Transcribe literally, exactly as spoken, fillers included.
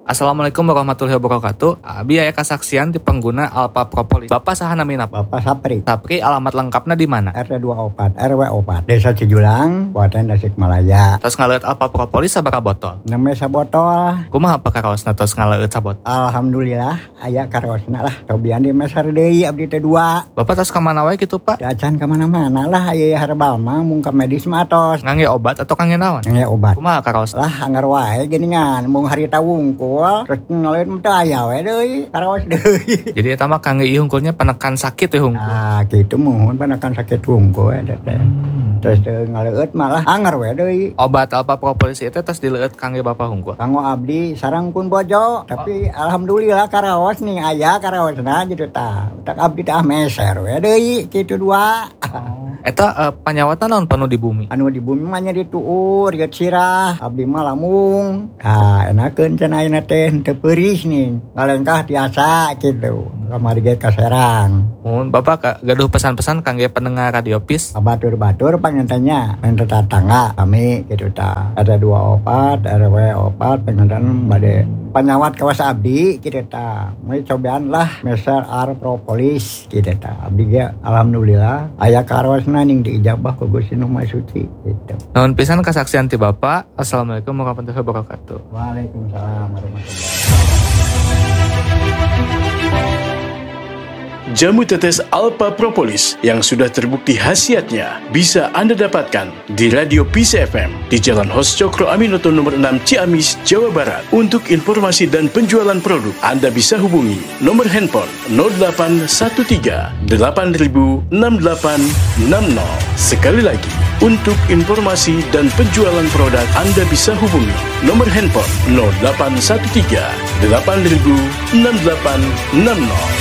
Assalamualaikum warahmatullahi wabarakatuh. Abi aya kasaksian di pengguna Alpha Propolis. Bapak saha namina? Bapak Sapri. Sapri, alamat lengkapnya di mana? R T dua puluh empat R W empat Desa Cijulang, Kabupaten Tasikmalaya. Tos ngaleut Alpha Propolis sabaraha botol? Nembe sabotol. Kumaha apa karaosna tos ngaleut sabotol? Alhamdulillah aya karaosna lah. Tobian di mesar deui abdi teh dua. Bapak tos ka mana wae kitu, Pak? Acan ka mana-mana lah aya herbal mah mung ka medis mah tos. Ngangge obat atau kangge naon? Ngangge obat. Kumaha karaosna? Lah anggar wae geuningan mung harita wungkul terus ngaleut mah teh aya we deui karaos deui. Jadi eta mah kangge ieu hungkulnya penekan sakit ya hungkul. Ah kitu mohon penekan sakit wungkul we teh. Terus ngaleut malah anggar we deui. Obat Alpha Propolis itu tos dileut kangge Bapak hungkul. Kanggo abdi sareng pun bojo, tapi oh. Alhamdulillah karaos nih aya karaosna gitu tah. Tak abdi tah meser we deui kitu dua. Oh. Eta uh, panyawatan naon penuh di bumi? Anu di bumi mah nya dituur geut sirah, abdi mah lamung. Tah enakeun cenah ayeuna teh teu peurih nih. Ngalengkah tiasa kitu. Kamari ge kaserang. Mun Bapak gaduh pesan-pesan kangge pendengar Radio Peace. Batur-batur pangentenya men tetangga kami kitu tah. Ada dua opat, R W opat pengentan bade panyawat kawas abdi kitu tah. Mun cobaan lah meser Alpha Propolis kitu tah. Abdi ge alhamdulillah aya karosna ning diijabah ku Gusti Nu Maha Suci kitu. Nuhun pisan kasaksian ti Bapak. Assalamualaikum warahmatullahi wabarakatuh. Waalaikumsalam warahmatullahi wabarakatuh. Jamu tetes Alpha Propolis yang sudah terbukti khasiatnya bisa Anda dapatkan di Radio Peace F M di Jalan Hos Cokro Aminoto nomor enam Ciamis, Jawa Barat. Untuk informasi dan penjualan produk, Anda bisa hubungi nomor handphone nol delapan satu tiga delapan nol enam delapan enam nol. Sekali lagi, untuk informasi dan penjualan produk, Anda bisa hubungi nomor handphone nol delapan satu tiga delapan nol enam delapan enam nol.